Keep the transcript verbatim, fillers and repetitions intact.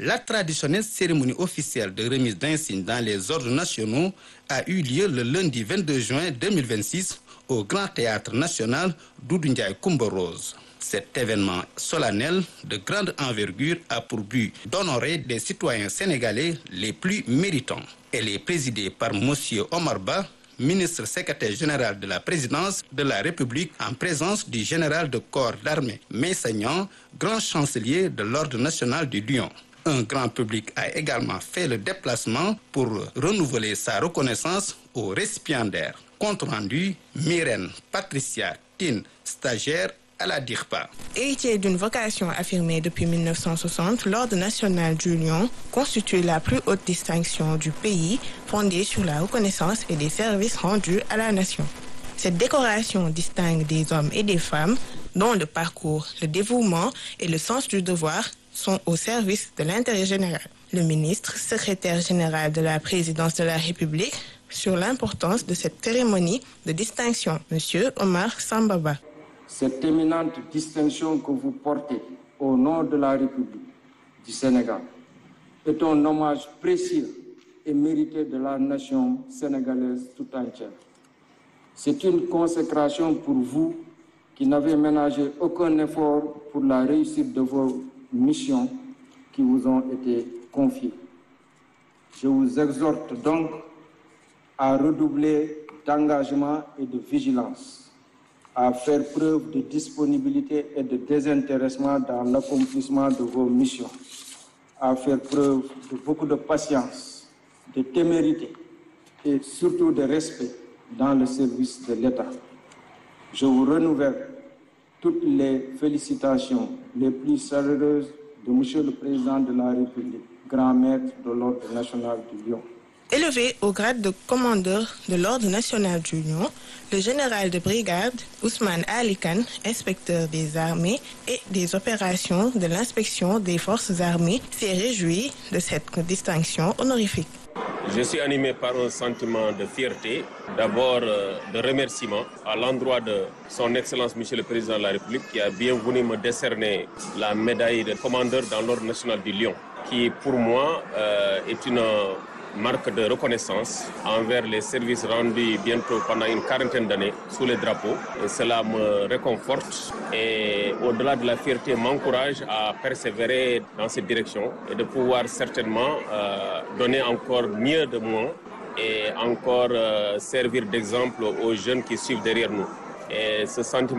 La traditionnelle cérémonie officielle de remise d'insignes dans les ordres nationaux a eu lieu le lundi vingt-deux juin deux mille vingt-six au Grand Théâtre National Doudou Ndiaye Coumba Rose. Cet événement solennel de grande envergure a pour but d'honorer des citoyens sénégalais les plus méritants. Elle est présidée par Monsieur Omar Ba, ministre secrétaire général de la présidence de la République, en présence du général de corps d'armée Meissa Niang, grand chancelier de l'Ordre national du Lion. Un grand public a également fait le déplacement pour renouveler sa reconnaissance aux récipiendaires. Compte rendu, Myrène Patricia Tine, stagiaire à la D I R P A. Héritier d'une vocation affirmée depuis mille neuf cent soixante, l'Ordre national du Lion constitue la plus haute distinction du pays, fondée sur la reconnaissance et des services rendus à la nation. Cette décoration distingue des hommes et des femmes dont le parcours, le dévouement et le sens du devoir sont au service de l'intérêt général. Le ministre, secrétaire général de la présidence de la République, sur l'importance de cette cérémonie de distinction, Monsieur Omar Samba Ba. Cette éminente distinction que vous portez au nom de la République du Sénégal est un hommage précieux et mérité de la nation sénégalaise tout entière. C'est une consécration pour vous qui n'avez ménagé aucun effort pour la réussite de vos missions qui vous ont été confiées. Je vous exhorte donc à redoubler d'engagement et de vigilance, à faire preuve de disponibilité et de désintéressement dans l'accomplissement de vos missions, à faire preuve de beaucoup de patience, de témérité et surtout de respect dans le service de l'État. Je vous renouvelle toutes les félicitations les plus chaleureuses de Monsieur le Président de la République, grand maître de l'Ordre national du Lion. Élevé au grade de commandeur de l'Ordre national du Lion, le général de brigade Ousmane Ali Kane, inspecteur des armées et des opérations de l'inspection des forces armées, s'est réjoui de cette distinction honorifique. Je suis animé par un sentiment de fierté, d'abord euh, de remerciement à l'endroit de son Excellence Monsieur le Président de la République qui a bien voulu me décerner la médaille de commandeur dans l'Ordre national du Lion, qui pour moi euh, est une marque de reconnaissance envers les services rendus bientôt pendant une quarantaine d'années sous les drapeaux. Et cela me réconforte et au-delà de la fierté m'encourage à persévérer dans cette direction et de pouvoir certainement euh, donner encore mieux de moi et encore euh, servir d'exemple aux jeunes qui suivent derrière nous. Et ce sentiment